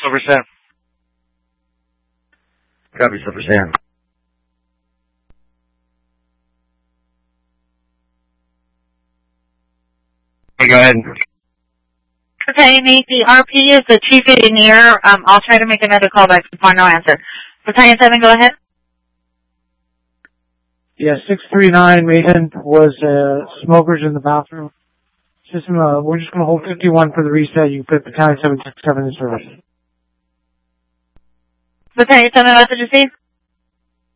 Silver Sam. Copy, Silver Sam. Hey, go ahead. Battalion 8, the RP is the chief engineer. I'll try to make another call back to find no answer. Battalion 7, go ahead. Yeah, 639 Mason was smokers in the bathroom. System, we're just going to hold 51 for the reset. You put Battalion 767 in service. Battalion 7, message received.